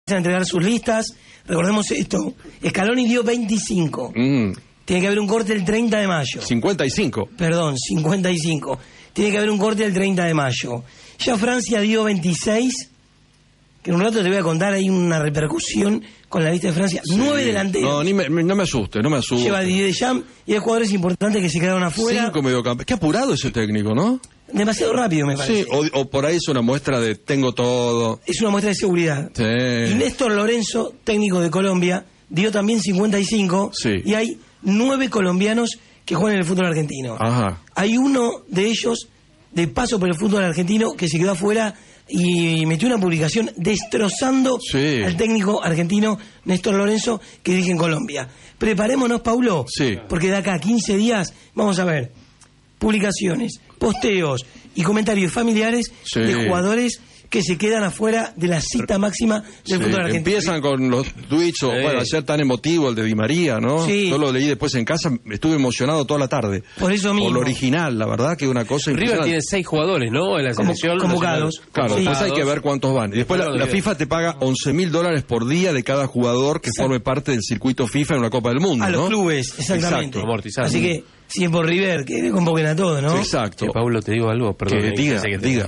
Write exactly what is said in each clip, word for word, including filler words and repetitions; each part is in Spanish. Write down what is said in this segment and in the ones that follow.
a entregar sus listas. Recordemos esto, Scaloni dio veinticinco. Mm. Tiene que haber un corte el treinta de mayo. cincuenta y cinco. Perdón, cincuenta y cinco. Tiene que haber un corte el treinta de mayo. Ya Francia dio veintiséis, que en un rato te voy a contar, hay una repercusión con la lista de Francia. Sí. Nueve delanteros. No, ni me, no me asuste, no me asuste. Lleva Didier Deschamps y hay jugadores importantes que se quedaron afuera. Cinco mediocampistas. Qué apurado ese técnico, ¿no? Demasiado rápido, me parece. Sí, o, o por ahí es una muestra de tengo todo. Es una muestra de seguridad. Sí. Y Néstor Lorenzo, técnico de Colombia, dio también cincuenta y cinco. Sí. Y hay nueve colombianos que juegan en el fútbol argentino. Ajá. Hay uno de ellos de paso por el fútbol argentino que se quedó afuera y metió una publicación destrozando Sí. al técnico argentino Néstor Lorenzo que dirige en Colombia. Preparémonos, Paulo, Sí. porque de acá a quince días vamos a ver publicaciones, posteos y comentarios familiares Sí. de jugadores que se quedan afuera de la cita máxima del Sí, fútbol argentino. empiezan con los tweets, o Sí. bueno, ayer tan emotivo el de Di María, ¿no? Sí. Yo lo leí después en casa, estuve emocionado toda la tarde. Por eso mismo. Por lo original, la verdad que es una cosa River impresionante. tiene seis jugadores, ¿no? En la Como- selección. convocados. nacional. Claro, Sí. después hay que ver cuántos van. Y después la, Claro, la bien. FIFA te paga once mil dólares por día de cada jugador que Exacto. forme parte del circuito FIFA en una Copa del Mundo, A los ¿no? clubes, exactamente. Exacto. Amortizando. Así que, si es por River, que le convoquen a todos, ¿no? Exacto. Che, Pablo, te digo algo, perdón. Que eh, diga, sé que te- diga.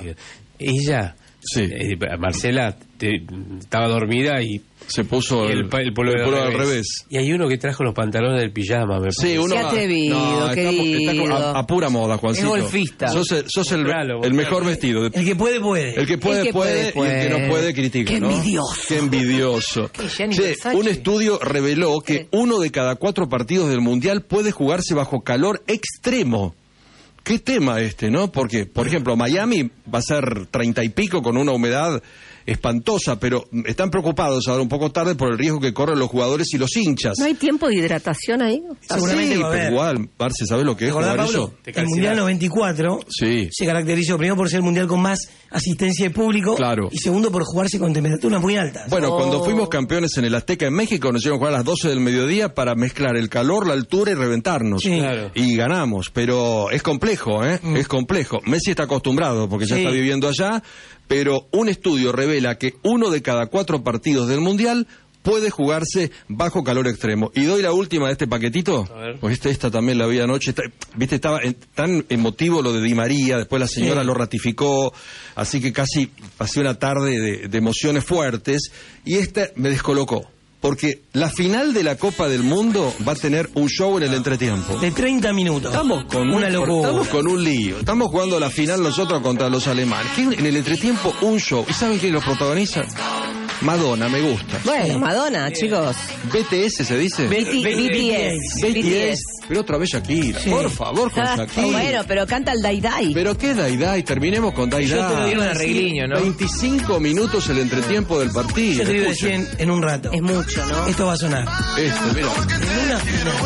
Ella, Sí. eh, Marcela, te- estaba dormida y, Se puso y el, el, pa- el polo el era polo al al revés. revés. Y hay uno que trajo los pantalones del pijama, me Sí, parece. uno Qué atrevido, no, está- está querido. a, a pura moda, Juancito. Es golfista. Sos el, sos el, Compralo, el mejor compralo. vestido. El que puede, puede. El que puede, El que puede, puede, y el que no puede. puede, critica, Qué ¿no? envidioso. Qué envidioso. Qué Gianni Che, Versace. un estudio reveló que Sí. uno de cada cuatro partidos del Mundial puede jugarse bajo calor extremo. ¿Qué tema este, no? Porque, por ejemplo, Miami va a ser treinta y pico con una humedad espantosa, pero están preocupados ahora un poco tarde por el riesgo que corren los jugadores y los hinchas. ¿No hay tiempo de hidratación ahí? Seguramente sí, va a haber. pero igual, Marce, ¿sabes lo que es ¿Te acordás, jugar Pablo? eso? Te El calcinás. Mundial noventa y cuatro Sí. se caracterizó primero por ser el Mundial con más asistencia de público Claro. y segundo por jugarse con temperaturas muy altas. Bueno, Oh. cuando fuimos campeones en el Azteca en México, nos hicieron jugar a las doce del mediodía para mezclar el calor, la altura y reventarnos. Sí. Claro. Y ganamos, pero es complejo, ¿eh? Mm. Es complejo. Messi está acostumbrado porque ya Sí. está viviendo allá, pero un estudio revela que uno de cada cuatro partidos del Mundial puede jugarse bajo calor extremo. Y doy la última de este paquetito, A ver. pues esta, esta también la vi anoche. Está- Viste, estaba en- tan emotivo lo de Di María, después la señora Sí. lo ratificó, así que casi pasé una tarde de, de emociones fuertes, y esta me descolocó. Porque la final de la Copa del Mundo va a tener un show en el entretiempo. De treinta minutos. Estamos con, una un, locura. estamos con un lío. Estamos jugando la final nosotros contra los alemanes. ¿Qué? En el entretiempo, un show. ¿Y saben quién los protagoniza? Madonna, me gusta. Bueno, Madonna, chicos. B T S se dice. B- B- B T S. B B T S. Pero otra vez Shakira. Sí. Por favor, con Ah, Shakira. bueno, pero canta el Dai Dai. Pero qué Dai Dai. Terminemos con Dai Yo te lo Dai. digo un así, arregliño, ¿no? veinticinco minutos el entretiempo del partido. Yo te digo Escuchen. decir en, en un rato. Es mucho, ¿no? Esto va a sonar. Este, mira. En una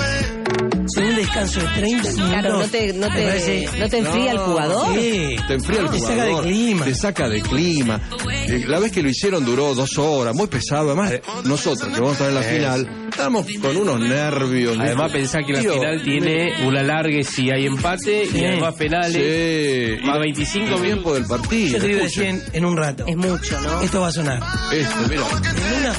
final, en un descanso de treinta minutos. Claro, ¿no te, no me te, parece- no te enfría el jugador? Sí. Te enfría el Te jugador. saca de clima. Te saca de clima. Eh, La vez que lo hicieron duró dos horas, muy pesado. Además, nosotros que vamos a estar en la Eh. final, estamos con unos nervios. Además, pensá que la Tío, final tiene un alargue si hay empate Sí. y además penales. Sí. Más Y veinticinco el tiempo del partido. Yo te digo decir Escuchen. en, en un rato. Es mucho, ¿no? Esto va a sonar. Este, mira. En una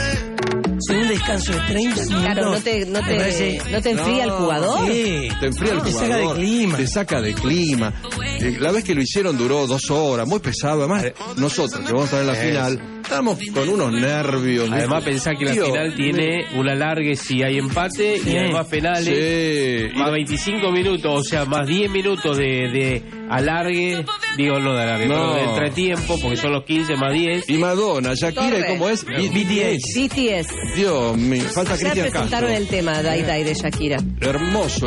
final, en un descanso de treinta minutos. Claro, ¿no te, no me te, parece- no te enfría el No, jugador? Sí. Te enfría el Te jugador. saca de clima. Te saca de clima. Eh, La vez que lo hicieron duró dos horas, muy pesado. Además, nosotros que vamos a estar en la Eh. final, estamos con unos nervios. Además, pensá que la Tío, final tiene un alargue si hay empate Sí. y además penales. Sí. Más veinticinco minutos, o sea, más diez minutos de, de alargue, digo no de alargue, No. pero de entretiempo, porque son los quince más diez. Y Madonna, Shakira, Torre. ¿cómo es? B T S. B T S. Dios mío, falta Ya Cristian presentaron Castro. el tema Dai Dai de Shakira. Hermoso.